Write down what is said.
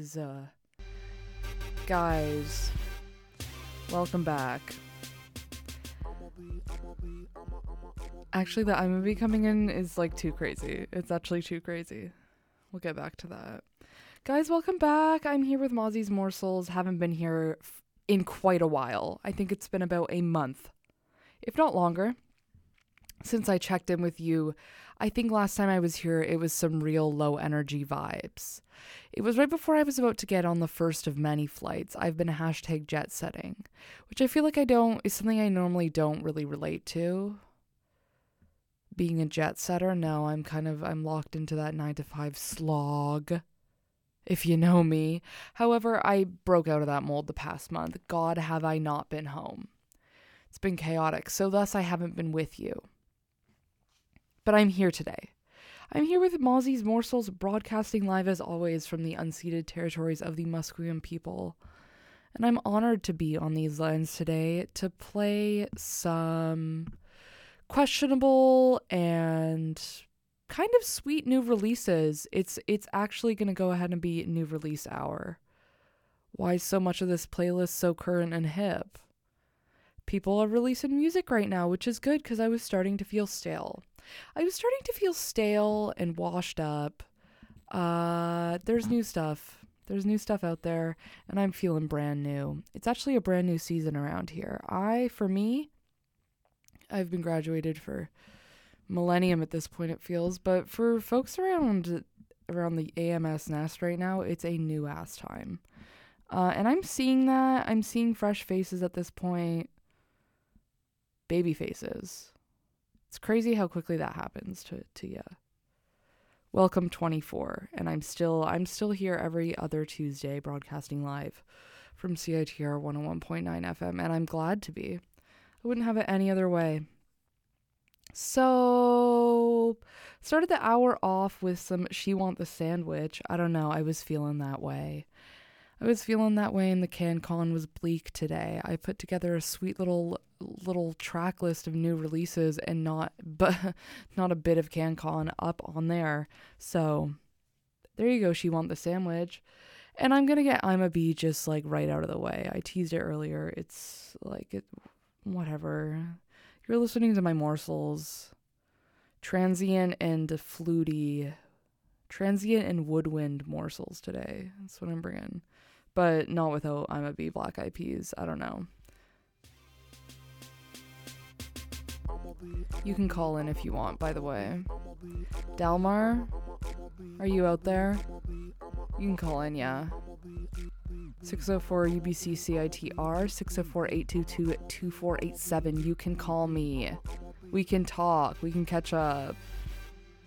Jeez. Guys, welcome back. Actually, the iMovie coming in is like too crazy. It's actually too crazy. We'll get back to that. Guys, welcome back. I'm here with Mozzie's Morsels. Haven't been here in quite a while. I think it's been about a month, if not longer, since I checked in with you. I think last time I was here, it was some real low energy vibes. It was right before I was about to get on the first of many flights. I've been hashtag jet setting, which I feel like is something I normally don't really relate to. Being a jet setter, no, I'm locked into that 9 to 5 slog, if you know me. However, I broke out of that mold the past month. God, have I not been home. It's been chaotic, so thus I haven't been with you. But I'm here today. I'm here with Mozzie's Morsels, broadcasting live as always from the unceded territories of the Musqueam people. And I'm honored to be on these lines today to play some questionable and kind of sweet new releases. It's actually going to go ahead and be new release hour. Why is so much of this playlist so current and hip? People are releasing music right now, which is good because I was starting to feel stale. And washed up. There's new stuff. There's new stuff out there, and I'm feeling brand new. It's actually a brand new season around here. I've been graduated for millennium at this point, it feels, but for folks around the AMS nest right now, it's a new ass time. And I'm seeing that. I'm seeing fresh faces at this point. Baby faces. It's crazy how quickly that happens to you. Welcome 24, and I'm still here every other Tuesday broadcasting live from CITR 101.9 FM, and I'm glad to be. I wouldn't have it any other way. So, started the hour off with some She Want the Sandwich. I don't know, I was feeling that way. And the CanCon was bleak today. I put together a sweet little track list of new releases and not a bit of CanCon up on there. So there you go, She Want the Sandwich. And I'm gonna get I'm a Bee just like right out of the way. I teased it earlier. It's like whatever. You're listening to my morsels. Transient and woodwind morsels today. That's what I'm bringing. But not without I'm a Bee Black Eyed Peas. I don't know. You can call in if you want, by the way. Dalmar, are you out there? You can call in, yeah. 604 UBC CITR 604-822-2487. You can call me. We can talk. We can catch up.